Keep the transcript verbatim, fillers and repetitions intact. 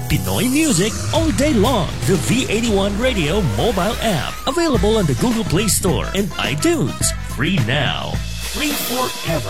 Pinoy music all day long. The V eighty-one Radio mobile app. Available on the Google Play Store and iTunes. Free now. Free forever.